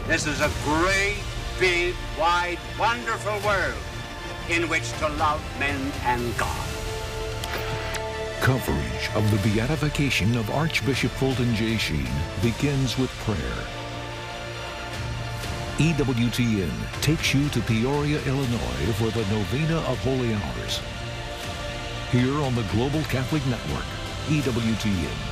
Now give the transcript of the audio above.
This is a great, big, wide, wonderful world in which to love men and God. Coverage of the beatification of Archbishop Fulton J. Sheen begins with prayer. EWTN takes you to Peoria, Illinois for the Novena of Holy Hours. Here on the Global Catholic Network, EWTN.